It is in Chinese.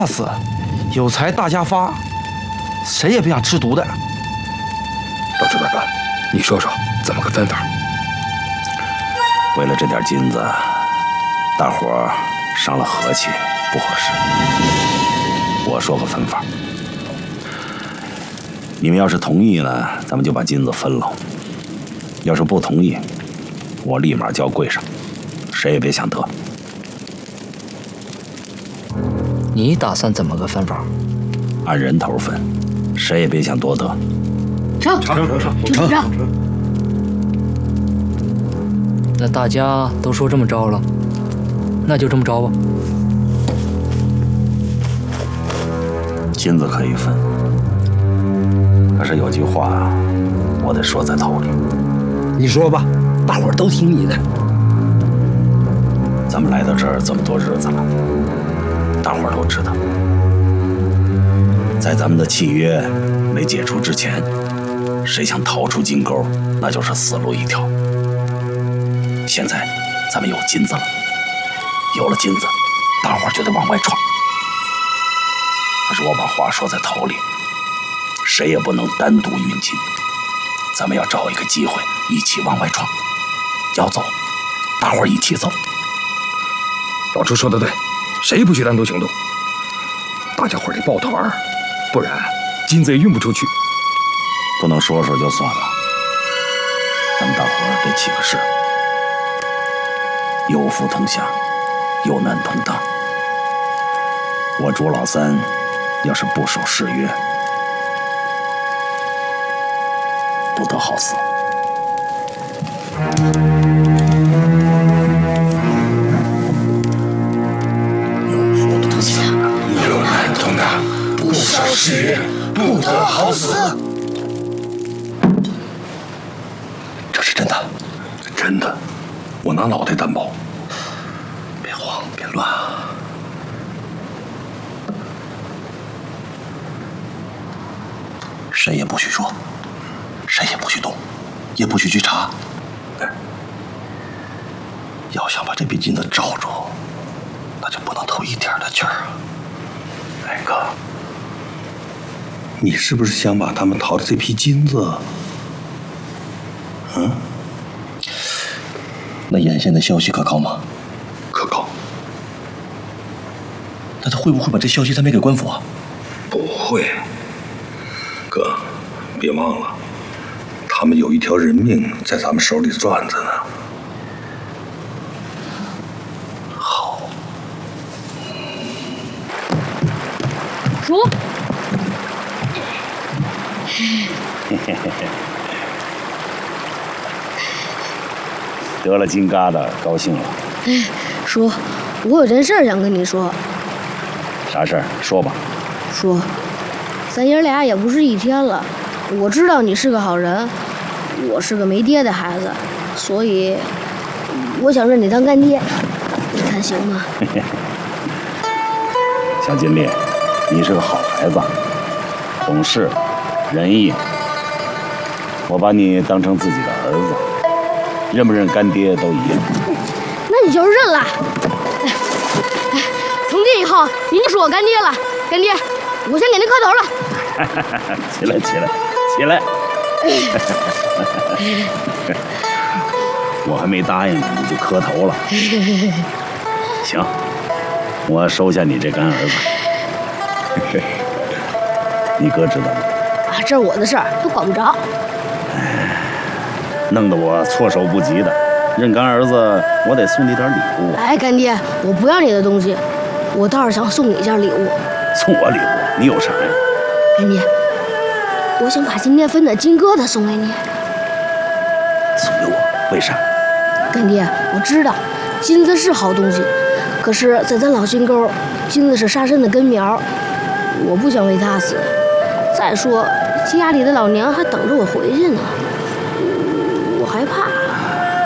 那是有财大家发，谁也别想吃独的。 老朱大哥，你说说怎么个分法？ 为了这点金子，大伙儿伤了和气，不合适。我说个分法，你们要是同意呢，咱们就把金子分了；要是不同意，我立马交柜上，谁也别想得。 你打算怎么个分法？ 按人头分，谁也别想多得。 成。 那大家都说这么着了，那就这么着吧。 金子可以分，可是有句话我得说在头里。 你说吧，大伙儿都听你的。 咱们来到这儿这么多日子了，大伙儿都知道，在咱们的契约没解除之前，谁想逃出金沟，那就是死路一条。现在咱们有金子了，有了金子，大伙儿就得往外闯。可是我把话说在头里，谁也不能单独运金，咱们要找一个机会一起往外闯。要走，大伙儿一起走。 老朱说的对，谁也不许单独行动，大家伙得抱团儿，不然金子也运不出去。 不能说说就算了，咱们大伙儿得起个誓，有福同享，有难同当。我朱老三要是不守誓约，不得好死。 有福同享， 有难同当，不守誓约，不得好死。 这是真的？ 真的，我拿脑袋担保。 别慌，别乱啊！谁也不许说，谁也不许动，也不许去查。要想把这笔金子罩住，那就不能透一点的气儿啊！ 哎哥，你是不是想把他们淘的这批金子？ 那眼线的消息可靠吗？ 可靠。 那他会不会把这消息他没给官府啊？ 不会。哥，别忘了，他们有一条人命在咱们手里攥着呢。 好。 叔。 得了金疙瘩，高兴了。 叔，我有件事想跟你说。 啥事儿？说吧。 叔，咱爷俩也不是一天了，我知道你是个好人，我是个没爹的孩子，所以我想认你当干爹，你看行吗？ 小金丽，你是个好孩子，懂事、仁义，我把你当成自己的儿子。认不认干爹都一样。 那你就认了。从今以后您就是我干爹了，干爹，我先给您磕头了。 起来，起来，起来！我还没答应呢，你就磕头了。行，我收下你这干儿子。你哥知道吗？ 啊，这是我的事儿，都管不着。 弄得我措手不及的，认干儿子，我得送你点礼物。 哎，干爹，我不要你的东西，我倒是想送你一件礼物。 送我礼物？你有啥呀？ 干爹，我想把今天分的金疙瘩送给你。 送给我？为啥？ 干爹，我知道金子是好东西，可是在咱老金沟，金子是沙参的根苗，我不想为它死。再说家里的老娘还等着我回去呢。